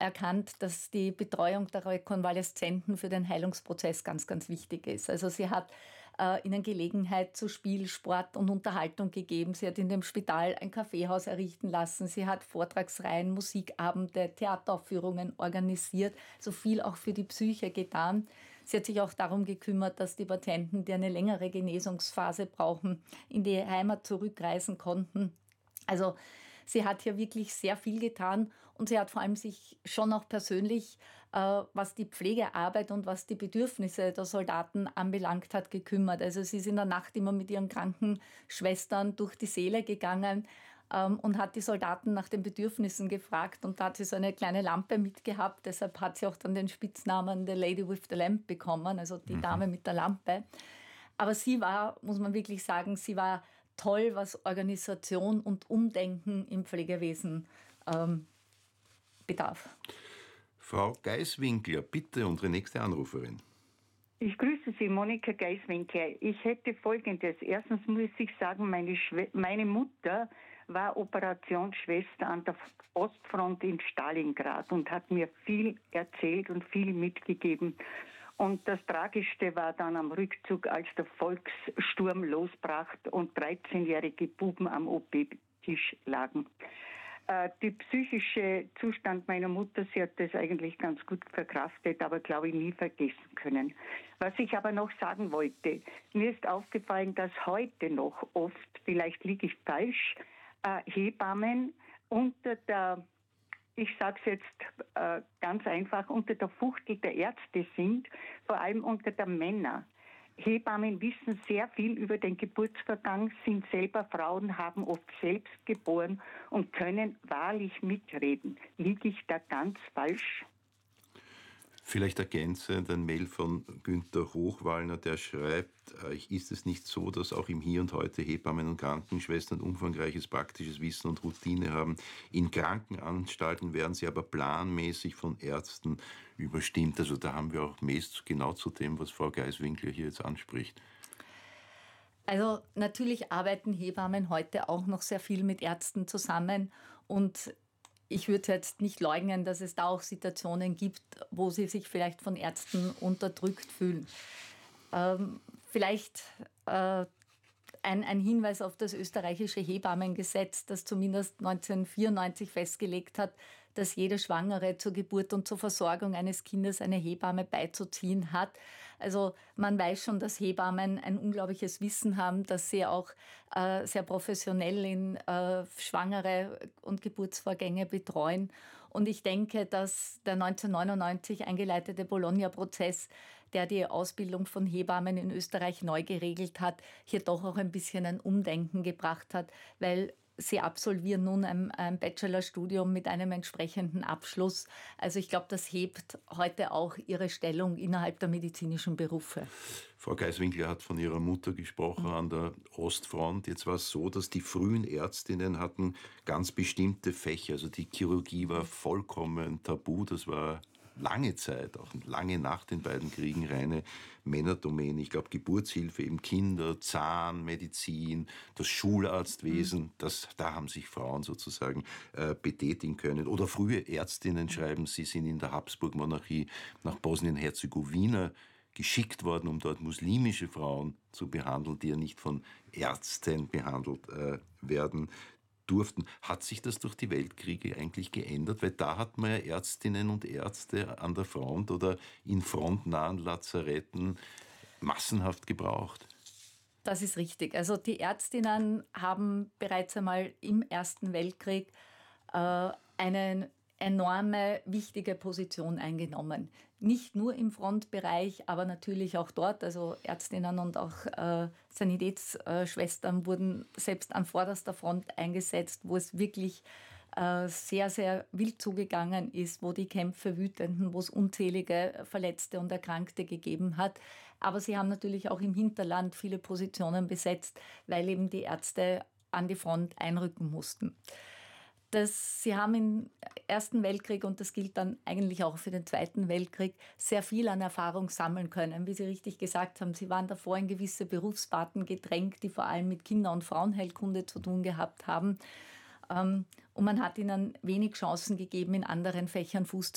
erkannt, dass die Betreuung der Rekonvaleszenten für den Heilungsprozess ganz, ganz wichtig ist. Also sie hat ihnen Gelegenheit zu Spiel, Sport und Unterhaltung gegeben. Sie hat in dem Spital ein Kaffeehaus errichten lassen. Sie hat Vortragsreihen, Musikabende, Theateraufführungen organisiert. So viel auch für die Psyche getan. Sie hat sich auch darum gekümmert, dass die Patienten, die eine längere Genesungsphase brauchen, in die Heimat zurückreisen konnten. Also sie hat hier wirklich sehr viel getan und sie hat vor allem sich schon auch persönlich, was die Pflegearbeit und was die Bedürfnisse der Soldaten anbelangt hat, gekümmert. Also sie ist in der Nacht immer mit ihren Krankenschwestern durch die Säle gegangen und hat die Soldaten nach den Bedürfnissen gefragt. Und da hat sie so eine kleine Lampe mitgehabt. Deshalb hat sie auch dann den Spitznamen The Lady with the Lamp bekommen, also die Dame mit der Lampe. Aber sie war, muss man wirklich sagen, sie war toll, was Organisation und Umdenken im Pflegewesen bedarf. Frau Geiswinkler, bitte, unsere nächste Anruferin. Ich grüße Sie, Monika Geiswinkler. Ich hätte Folgendes. Erstens muss ich sagen, meine Mutter war Operationsschwester an der Ostfront in Stalingrad und hat mir viel erzählt und viel mitgegeben. Und das Tragischste war dann am Rückzug, als der Volkssturm losbrach und 13-jährige Buben am OP-Tisch lagen. Der psychische Zustand meiner Mutter, sie hat das eigentlich ganz gut verkraftet, aber glaube ich nie vergessen können. Was ich aber noch sagen wollte, mir ist aufgefallen, dass heute noch oft, vielleicht liege ich falsch, Hebammen unter der, ich sage es jetzt ganz einfach, unter der Fuchtel der Ärzte sind, vor allem unter der Männer. Hebammen wissen sehr viel über den Geburtsvorgang, sind selber Frauen, haben oft selbst geboren und können wahrlich mitreden. Liege ich da ganz falsch? Vielleicht ergänzend ein Mail von Günther Hochwallner, der schreibt, ist es nicht so, dass auch im Hier und Heute Hebammen und Krankenschwestern umfangreiches praktisches Wissen und Routine haben? In Krankenanstalten werden sie aber planmäßig von Ärzten überstimmt. Also da haben wir auch Mails genau zu dem, was Frau Geiswinkler hier jetzt anspricht. Also natürlich arbeiten Hebammen heute auch noch sehr viel mit Ärzten zusammen und ich würde jetzt nicht leugnen, dass es da auch Situationen gibt, wo sie sich vielleicht von Ärzten unterdrückt fühlen. Vielleicht ein Hinweis auf das österreichische Hebammengesetz, das zumindest 1994 festgelegt hat, dass jede Schwangere zur Geburt und zur Versorgung eines Kindes eine Hebamme beizuziehen hat. Also man weiß schon, dass Hebammen ein unglaubliches Wissen haben, dass sie auch sehr professionell in Schwangere und Geburtsvorgänge betreuen. Und ich denke, dass der 1999 eingeleitete Bologna-Prozess, der die Ausbildung von Hebammen in Österreich neu geregelt hat, hier doch auch ein bisschen ein Umdenken gebracht hat, weil sie absolvieren nun ein Bachelorstudium mit einem entsprechenden Abschluss. Also ich glaube, das hebt heute auch ihre Stellung innerhalb der medizinischen Berufe. Frau Geiswinkler hat von ihrer Mutter gesprochen an der Ostfront. Jetzt war es so, dass die frühen Ärztinnen hatten ganz bestimmte Fächer. Also die Chirurgie war vollkommen tabu. Das war lange Zeit, auch lange nach den beiden Kriegen, reine Männerdomäne. Ich glaube, Geburtshilfe, eben Kinder, Zahn, Medizin, das Schularztwesen, da haben sich Frauen sozusagen betätigen können. Oder frühe Ärztinnen schreiben, sie sind in der Habsburg-Monarchie nach Bosnien-Herzegowina geschickt worden, um dort muslimische Frauen zu behandeln, die ja nicht von Ärzten behandelt werden durften. Hat sich das durch die Weltkriege eigentlich geändert? Weil da hat man ja Ärztinnen und Ärzte an der Front oder in frontnahen Lazaretten massenhaft gebraucht. Das ist richtig. Also die Ärztinnen haben bereits einmal im Ersten Weltkrieg eine enorme, wichtige Position eingenommen. Nicht nur im Frontbereich, aber natürlich auch dort. Also Ärztinnen und auch Sanitätsschwestern wurden selbst an vorderster Front eingesetzt, wo es wirklich sehr, sehr wild zugegangen ist, wo die Kämpfe wüteten, wo es unzählige Verletzte und Erkrankte gegeben hat. Aber sie haben natürlich auch im Hinterland viele Positionen besetzt, weil eben die Ärzte an die Front einrücken mussten. Sie haben im Ersten Weltkrieg, und das gilt dann eigentlich auch für den Zweiten Weltkrieg, sehr viel an Erfahrung sammeln können. Wie Sie richtig gesagt haben, sie waren davor in gewisse Berufsparten gedrängt, die vor allem mit Kinder- und Frauenheilkunde zu tun gehabt haben. Und man hat ihnen wenig Chancen gegeben, in anderen Fächern Fuß